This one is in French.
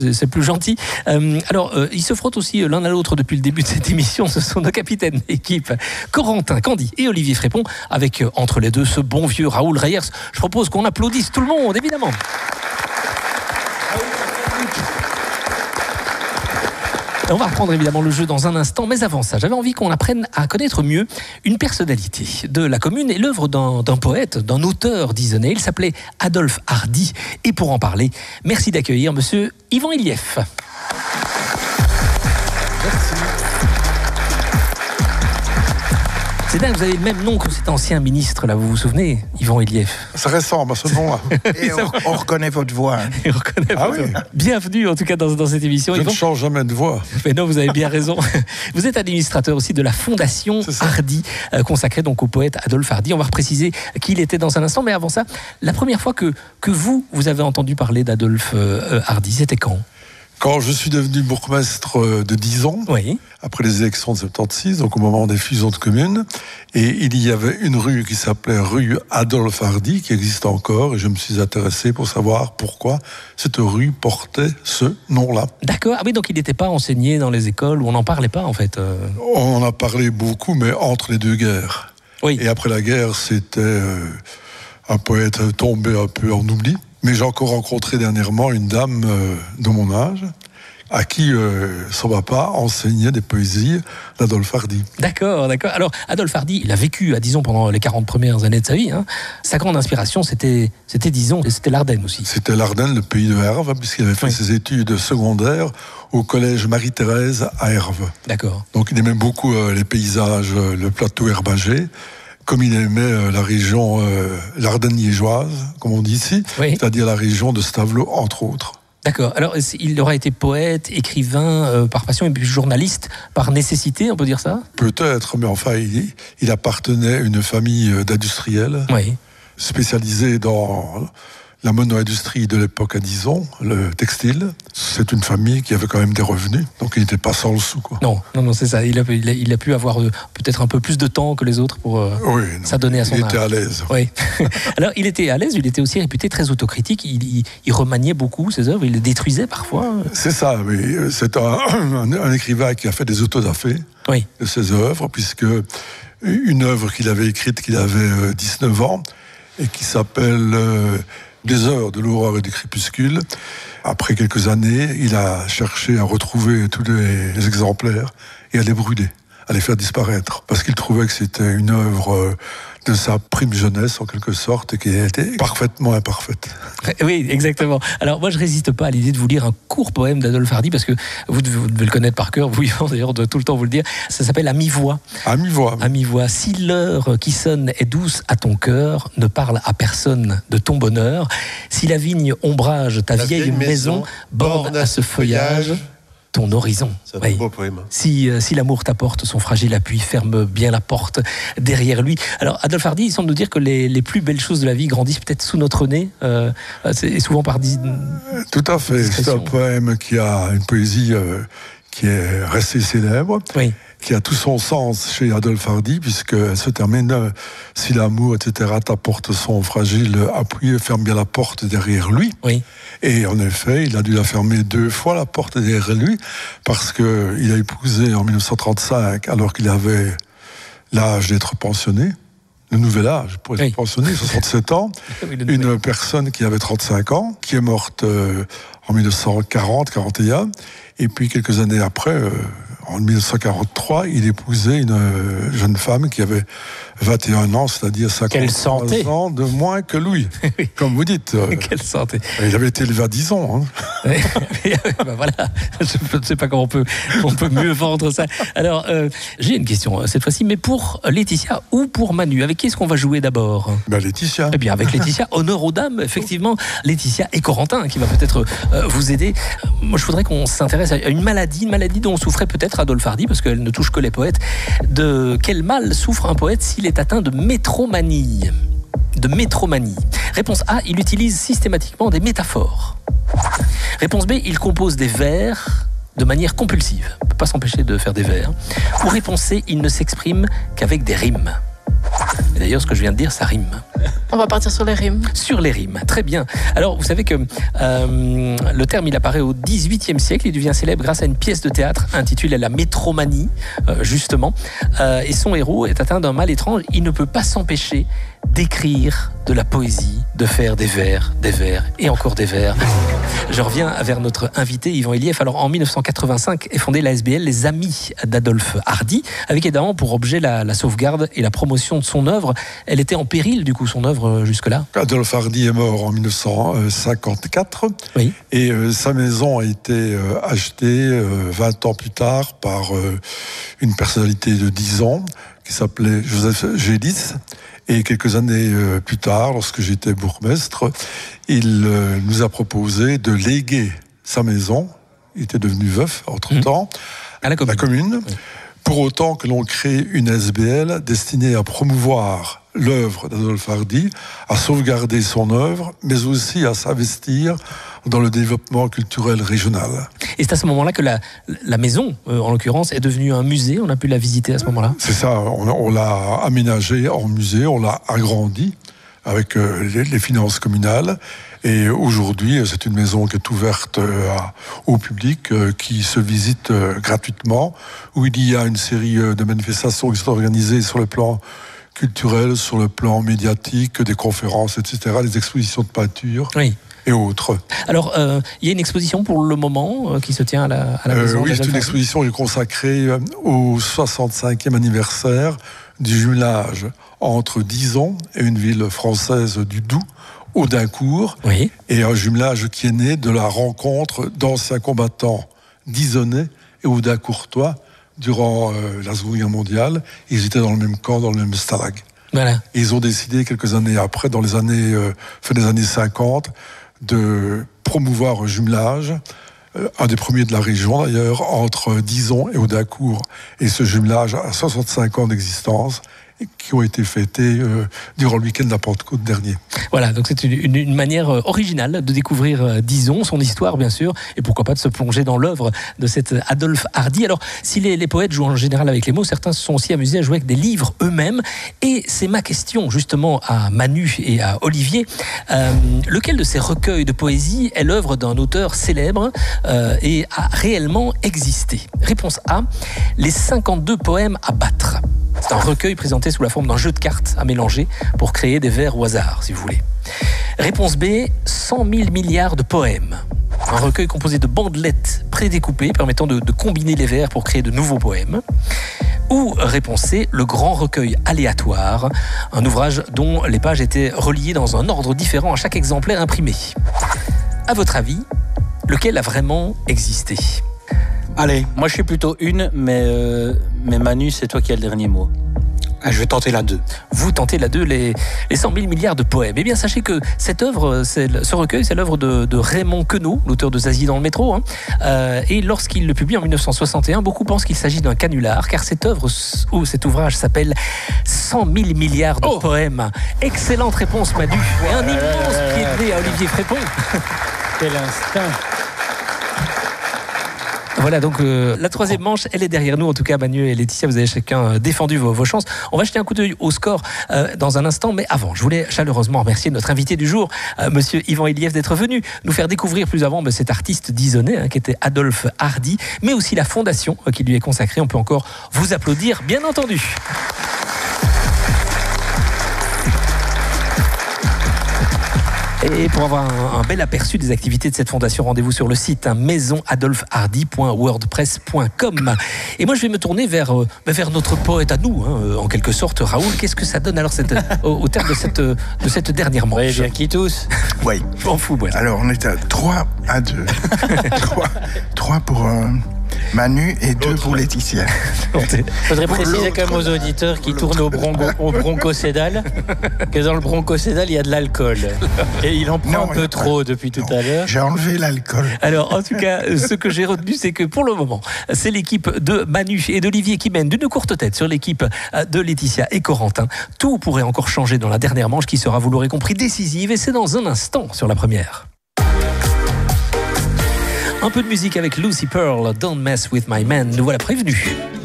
C'est plus gentil. Alors, ils se frottent aussi l'un à l'autre depuis le début de cette émission. Ce sont nos capitaines d'équipe, Corentin Candy et Olivier Frépon, avec entre les deux ce bon vieux Raoul Reyers. Je propose qu'on applaudisse tout le monde, évidemment. On va reprendre évidemment le jeu dans un instant, mais avant ça, j'avais envie qu'on apprenne à connaître mieux une personnalité de la commune et l'œuvre d'un poète, d'un auteur disonné. Il s'appelait Adolphe Hardy. Et pour en parler, merci d'accueillir monsieur Yvan Ilief. C'est dingue, vous avez le même nom que cet ancien ministre, là, vous vous souvenez, Yvan Ilief? Ça ressemble à ce nom-là. Et on reconnaît votre voix. Et on reconnaît votre voix. Bienvenue, en tout cas, dans cette émission. Je ne change jamais de voix. Mais non, vous avez bien raison. Vous êtes administrateur aussi de la Fondation Hardy, consacrée donc au poète Adolphe Hardy. On va repréciser qui il était dans un instant. Mais avant ça, la première fois que vous avez entendu parler d'Adolphe Hardy, c'était quand? Quand je suis devenu bourgmestre de Dizon, oui, après les élections de 76, donc au moment des fusions de communes, et il y avait une rue qui s'appelait rue Adolphe Hardy, qui existe encore, et je me suis intéressé pour savoir pourquoi cette rue portait ce nom-là. D'accord, ah oui, donc il n'était pas enseigné dans les écoles, où on n'en parlait pas en fait. On en a parlé beaucoup, mais entre les deux guerres. Oui. Et après la guerre, c'était un poète tombé un peu en oubli. Mais j'ai encore rencontré dernièrement une dame de mon âge à qui son papa enseignait des poésies d'Adolphe Hardy. D'accord, d'accord. Alors, Adolphe Hardy, il a vécu à Dizon pendant les 40 premières années de sa vie. Hein. Sa grande inspiration, c'était Dizon et c'était l'Ardenne aussi. C'était l'Ardenne, le pays de Herve, puisqu'il avait fait ses études secondaires au collège Marie-Thérèse à Herve. D'accord. Donc il aimait beaucoup les paysages, le plateau herbager, comme il aimait la région l'Ardenne liégeoise, comme on dit ici, c'est-à-dire la région de Stavelot, entre autres. D'accord. Alors, il aura été poète, écrivain par passion et puis journaliste par nécessité, on peut dire ça? Peut-être, mais enfin, il appartenait à une famille d'industriels spécialisés dans la mono-industrie de l'époque à Dizon, le textile. C'est une famille qui avait quand même des revenus, donc il n'était pas sans le sou, quoi. Non, c'est ça. Il a pu avoir peut-être un peu plus de temps que les autres pour s'adonner à son art. Il était à l'aise. Oui. Alors, il était à l'aise, il était aussi réputé très autocritique. Il remaniait beaucoup ses œuvres, il les détruisait parfois. C'est ça, mais c'est un écrivain qui a fait des autodafés de ses œuvres, puisque une œuvre qu'il avait écrite, qu'il avait 19 ans, et qui s'appelle Des heures de l'aurore et du crépuscule. Après quelques années, il a cherché à retrouver tous les exemplaires et à les brûler, à les faire disparaître, parce qu'il trouvait que c'était une œuvre de sa prime jeunesse, en quelque sorte, et qui était parfaitement imparfaite. Oui, exactement. Alors, moi, je résiste pas à l'idée de vous lire un court poème d'Adolphe Hardy, parce que vous devez le connaître par cœur, vous, Yvan, d'ailleurs, on doit tout le temps vous le dire. Ça s'appelle À mi-voix. À mi-voix. À mi-voix. Si l'heure qui sonne est douce à ton cœur, ne parle à personne de ton bonheur. Si la vigne ombrage ta vieille maison, borne à ce feuillage ton horizon. C'est un beau poème. Si l'amour t'apporte son fragile appui, ferme bien la porte derrière lui. Alors, Adolphe Hardy, il semble nous dire que les plus belles choses de la vie grandissent peut-être sous notre nez, et souvent par Tout à fait. C'est un poème qui a une poésie qui est restée célèbre, qui a tout son sens chez Adolphe Hardy, puisqu'elle se termine si l'amour, etc., t'apporte son fragile appui, ferme bien la porte derrière lui. Et en effet, il a dû la fermer 2 fois, la porte derrière lui, parce qu'il a épousé en 1935, alors qu'il avait l'âge d'être pensionné, le nouvel âge pour être pensionné, 67 ans, une personne qui avait 35 ans, qui est morte en 1940-41, et puis quelques années après, en 1943, il épousait une jeune femme qui avait 21 ans, c'est-à-dire 53 ans de moins que lui, comme vous dites. Quelle santé. Il avait été élevé à Dizon. Voilà, je ne sais pas comment on peut mieux vendre ça. Alors, j'ai une question cette fois-ci, mais pour Laetitia ou pour Manu, avec qui est-ce qu'on va jouer d'abord? Laetitia. Eh bien, avec Laetitia, honneur aux dames, effectivement. Laetitia et Corentin, qui va peut-être vous aider. Moi, je voudrais qu'on s'intéresse à une maladie dont souffrait peut-être Adolphe Hardy, parce qu'elle ne touche que les poètes. De quel mal souffre un poète s'il est atteint de métromanie? Réponse A, il utilise systématiquement des métaphores. Réponse B, il compose des vers de manière compulsive. Il ne peut pas s'empêcher de faire des vers. Ou réponse C, il ne s'exprime qu'avec des rimes. Et d'ailleurs, ce que je viens de dire, ça rime. On va partir sur les rimes. Sur les rimes, très bien. Alors, vous savez que le terme, il apparaît au XVIIIe siècle. Il devient célèbre grâce à une pièce de théâtre intitulée La Métromanie, justement. Et son héros est atteint d'un mal étrange. Il ne peut pas s'empêcher d'écrire de la poésie, de faire des vers et encore des vers. Je reviens vers notre invité Yvan Ilieff. Alors en 1985 est fondée la SBL Les Amis d'Adolphe Hardy, avec évidemment pour objet la sauvegarde et la promotion de son œuvre. Elle était en péril du coup, son œuvre jusque-là. Adolphe Hardy est mort en 1954 oui. Et sa maison a été achetée 20 ans plus tard par une personnalité de 10 ans qui s'appelait Joseph Gélis. Et quelques années plus tard, lorsque j'étais bourgmestre, il nous a proposé de léguer sa maison. Il était devenu veuf entre-temps, à la commune. Oui. Pour autant que l'on crée une SBL destinée à promouvoir l'œuvre d'Adolphe Hardy, à sauvegarder son œuvre, mais aussi à s'investir dans le développement culturel régional. Et c'est à ce moment-là que la maison, en l'occurrence, est devenue un musée. On a pu la visiter à ce moment-là. C'est ça, on l'a aménagé en musée, on l'a agrandi avec les finances communales. Et aujourd'hui, c'est une maison qui est ouverte au public, qui se visite gratuitement, où il y a une série de manifestations qui sont organisées sur le plan culturel, sur le plan médiatique, des conférences, etc., des expositions de peinture. Oui. Et autres. Alors, il y a une exposition pour le moment qui se tient à la maison. Oui, c'est une exposition qui est consacrée au 65e anniversaire du jumelage entre Dizon et une ville française du Doubs, Audincourt, oui. Et un jumelage qui est né de la rencontre d'anciens combattants disonnais et audincourtois durant la Seconde Guerre mondiale. Ils étaient dans le même camp, dans le même stalag. Voilà. Et ils ont décidé quelques années après, dans les années fin des années 50, de promouvoir un jumelage, un des premiers de la région d'ailleurs, entre Dizon et Audincourt. Et ce jumelage a 65 ans d'existence, qui ont été fêtés durant le week-end de la Pentecôte dernier. Voilà, donc c'est une manière originale de découvrir Dizon, son histoire bien sûr, et pourquoi pas de se plonger dans l'œuvre de cet Adolphe Hardy. Alors, si les poètes jouent en général avec les mots, certains se sont aussi amusés à jouer avec des livres eux-mêmes, et c'est ma question justement à Manu et à Olivier. Lequel de ces recueils de poésie est l'œuvre d'un auteur célèbre et a réellement existé? Réponse A, les 52 poèmes à battre. C'est un recueil présenté sous la forme d'un jeu de cartes à mélanger pour créer des vers au hasard, si vous voulez. Réponse B, 100 000 milliards de poèmes. Un recueil composé de bandelettes prédécoupées permettant de combiner les vers pour créer de nouveaux poèmes. Ou réponse C, le grand recueil aléatoire, un ouvrage dont les pages étaient reliées dans un ordre différent à chaque exemplaire imprimé. À votre avis, lequel a vraiment existé ? Allez, moi je suis plutôt mais Manu, c'est toi qui as le dernier mot. Je vais tenter la 2. Vous tentez la 2, les 100 000 milliards de poèmes. Eh bien, sachez que cette œuvre, ce recueil, c'est l'œuvre de Raymond Queneau, l'auteur de Zazie dans le métro. Et lorsqu'il le publie en 1961, beaucoup pensent qu'il s'agit d'un canular, car cette œuvre, ou cet ouvrage s'appelle 100 000 milliards de poèmes. Excellente réponse, Manu. Et un immense pied de nez à Olivier Frépon. Quel instinct. Voilà, donc la troisième manche, elle est derrière nous. En tout cas, Manu et Laetitia, vous avez chacun défendu vos chances. On va jeter un coup d'œil au score dans un instant. Mais avant, je voulais chaleureusement remercier notre invité du jour, monsieur Yvan Ilieff, d'être venu nous faire découvrir plus avant cet artiste disonnais qui était Adolphe Hardy, mais aussi la fondation qui lui est consacrée. On peut encore vous applaudir, bien entendu. Et pour avoir un bel aperçu des activités de cette fondation, rendez-vous sur le site maisonadolphehardy.wordpress.com. Et moi, je vais me tourner vers notre poète à nous, en quelque sorte. Raoul, qu'est-ce que ça donne alors au terme de cette dernière manche? Oui, bien qui tous. Oui. Je m'en fous, moi. Alors, on est à 3-2. 3 pour Manu et 2 pour Laetitia. Il faudrait préciser quand même aux auditeurs qui tournent au bronchocédal que dans le bronchocédal, il y a de l'alcool. Et il en prend un peu trop depuis tout à l'heure. J'ai enlevé l'alcool. Alors, en tout cas, ce que j'ai retenu, c'est que pour le moment, c'est l'équipe de Manu et d'Olivier qui mène d'une courte tête sur l'équipe de Laetitia et Corentin. Tout pourrait encore changer dans la dernière manche qui sera, vous l'aurez compris, décisive. Et c'est dans un instant sur la première. Un peu de musique avec Lucy Pearl, Don't Mess With My Man. Nous voilà prévenus.